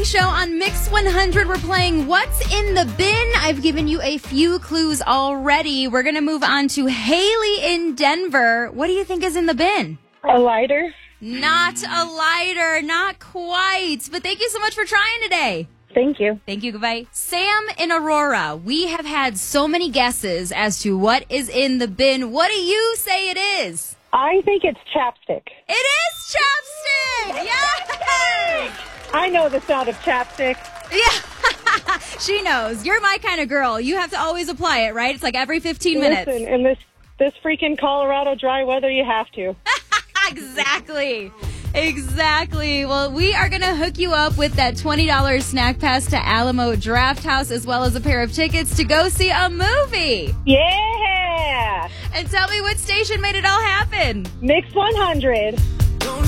Morning Show on Mix 100. We're playing What's in the Bin. I've given you a few clues already. We're going to move on to Haley in Denver. What do you think is in the bin? A lighter. Not a lighter. Not quite. But thank you so much for trying today. Thank you. Thank you. Goodbye. Sam in Aurora. We have had so many guesses as to what is in the bin. What do you say it is? I think it's chapstick. It is chapstick! Yes! I know the sound of chapstick. Yeah. She knows. You're my kind of girl. You have to always apply it, right? It's like every 15 minutes. Listen, in this freaking Colorado dry weather, you have to. Exactly. Well, we are going to hook you up with that $20 snack pass to Alamo Drafthouse, as well as a pair of tickets to go see a movie. Yeah! And tell me what station made it all happen. Mix 100.